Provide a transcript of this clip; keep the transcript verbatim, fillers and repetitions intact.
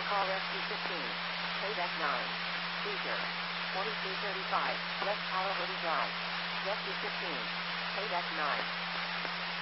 call Rescue fifteen. Payback nine. Seizure. forty-three thirty-five, West Palo Verde Drive. Rescue fifteen. Payback nine.